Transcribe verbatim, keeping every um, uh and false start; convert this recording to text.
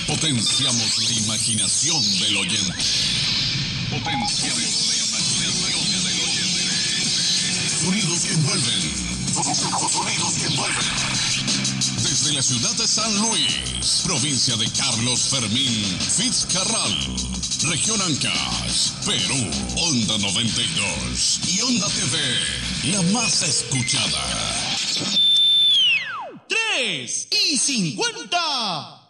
Potenciamos la imaginación del oyente. Potenciamos la imaginación del oyente. Sonidos que envuelven. Sonidos que envuelven. Desde la ciudad de San Luis, provincia de Carlos Fermín Fitzcarral, región Ancash, Perú, Onda noventa y dos y Onda T V, la más escuchada. Tres y cincuenta.